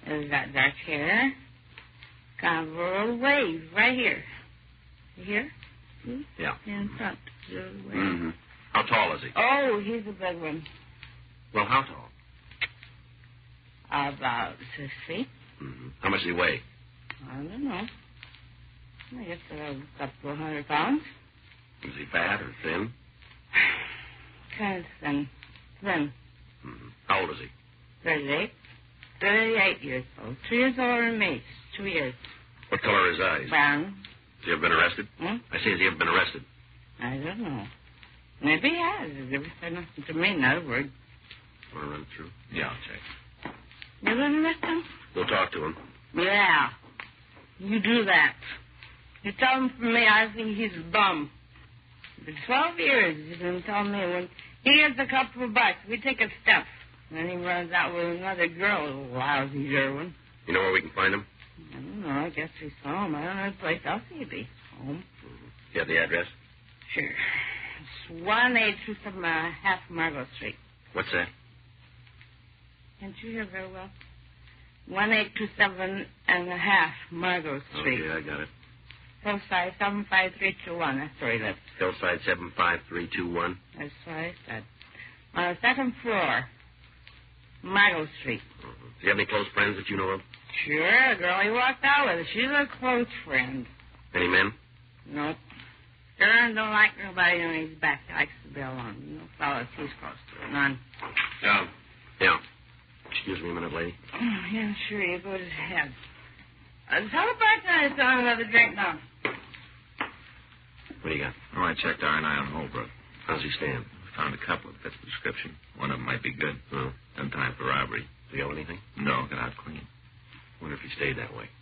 He's got dark hair. Kind of a little wave right here. You hear? See? Yeah. In front. Mm-hmm. How tall is he? Oh, he's a big one. Well, how tall? About 6 feet. Mm-hmm. How much does he weigh? I don't know. I guess a couple of 100 pounds. Is he fat or thin? Kind of thin. Thin. Mm-hmm. How old is he? 38. 38 years old. 2 years older than me. 2 years. What color are his eyes? Brown. Has he ever been arrested? Hmm? I say, has he ever been arrested? I don't know. Maybe he has. He's never said nothing to me, not a word. Want to run it through? Yeah, I'll check. You going to arrest him? We'll talk to him. Yeah. You do that. You tell him from me I think he's a bum. For 12 years, he's been telling me when he gets a couple of bucks, we take a step. And then he runs out with another girl, lousy Gerwin. You know where we can find him? I don't know. I guess he's home. I don't know the place else he'd be. Home. Mm-hmm. You have the address? Sure. It's 1827 half Margot Street. What's that? Can't you hear very well? 1827 and a half Margot Street. Okay, I got it. Hillside 75321. That's where he lives. Hillside 75321. That's what I said. On the second floor, Margot Street. Mm-hmm. Do you have any close friends that you know of? Sure, a girl he walked out with. She's a close friend. Any men? Nope. Stern don't like nobody on his back. He likes to be alone. No fellas he's close to. None. Yeah. Yeah. Excuse me a minute, lady. Oh, yeah, sure. You go to ahead. Tell the bartender to tell another drink now. What do you got? Oh, I checked R&I on Holbrook. How's he stand? Found a couple that fits the description. One of them might be good. Oh. No time for robbery. Do you owe anything? No, got out clean. Wonder if he stayed that way.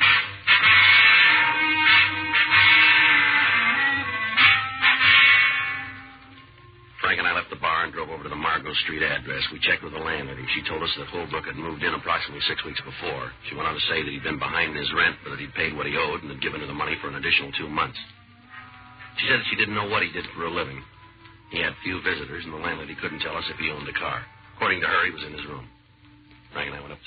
Frank and I left the bar and drove over to the Margot Street address. We checked with the landlady. She told us that Holbrook had moved in approximately 6 weeks before. She went on to say that he'd been behind in his rent, but that he'd paid what he owed and had given her the money for an additional 2 months. She said that she didn't know what he did for a living. He had few visitors, and the landlady couldn't tell us if he owned a car. According to her, he was in his room. Frank and I went up the